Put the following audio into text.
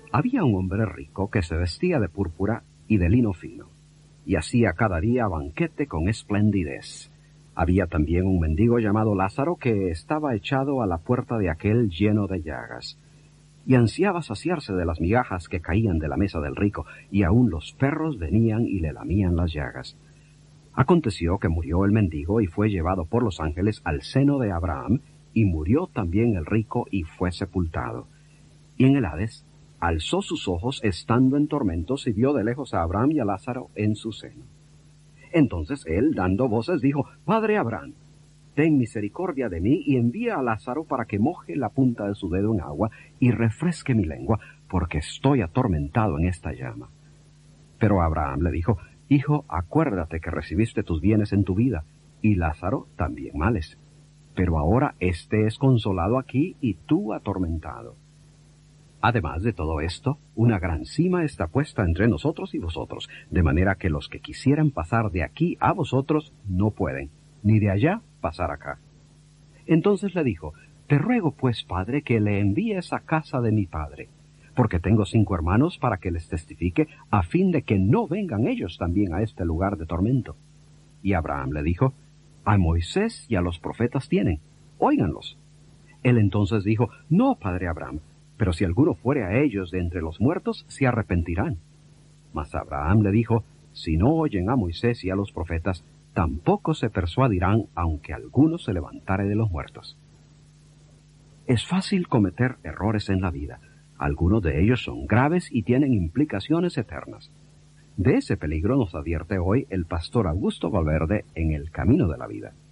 Había un hombre rico que se vestía de púrpura y de lino fino, y hacía cada día banquete con esplendidez. Había también un mendigo llamado Lázaro que estaba echado a la puerta de aquel lleno de llagas, y ansiaba saciarse de las migajas que caían de la mesa del rico, y aun los perros venían y le lamían las llagas. Aconteció que murió el mendigo y fue llevado por los ángeles al seno de Abraham, y murió también el rico y fue sepultado. Y en el Hades alzó sus ojos estando en tormentos y vio de lejos a Abraham y a Lázaro en su seno. Entonces él, dando voces, dijo: Padre Abraham, ten misericordia de mí y envía a Lázaro para que moje la punta de su dedo en agua y refresque mi lengua, porque estoy atormentado en esta llama. Pero Abraham le dijo: Hijo, acuérdate que recibiste tus bienes en tu vida, y Lázaro también males. Pero ahora éste es consolado aquí y tú atormentado. Además de todo esto, una gran sima está puesta entre nosotros y vosotros, de manera que los que quisieran pasar de aquí a vosotros no pueden, ni de allá pasar acá. Entonces le dijo: Te ruego pues, padre, que le envíes a casa de mi padre, porque tengo 5 hermanos para que les testifique, a fin de que no vengan ellos también a este lugar de tormento. Y Abraham le dijo: A Moisés y a los profetas tienen, óiganlos. Él entonces dijo: No, padre Abraham, pero si alguno fuere a ellos de entre los muertos, se arrepentirán. Mas Abraham le dijo: Si no oyen a Moisés y a los profetas, tampoco se persuadirán, aunque alguno se levantare de los muertos. Es fácil cometer errores en la vida. Algunos de ellos son graves y tienen implicaciones eternas. De ese peligro nos advierte hoy el pastor Augusto Valverde en El Camino de la Vida.